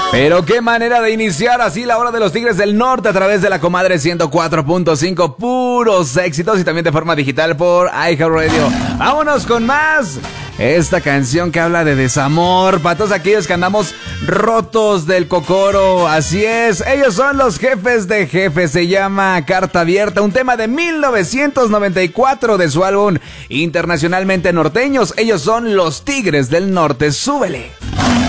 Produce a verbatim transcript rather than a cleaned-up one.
Pero qué manera de iniciar así la hora de los Tigres del Norte a través de la Comadre ciento cuatro punto cinco, puros éxitos, y también de forma digital por iHeartRadio. Vámonos con más. Esta canción que habla de desamor para todos aquellos que andamos rotos del cocoro. Así es, ellos son los Jefes de Jefes. Se llama Carta Abierta, un tema de mil novecientos noventa y cuatro de su álbum Internacionalmente Norteños. Ellos son los Tigres del Norte. Súbele.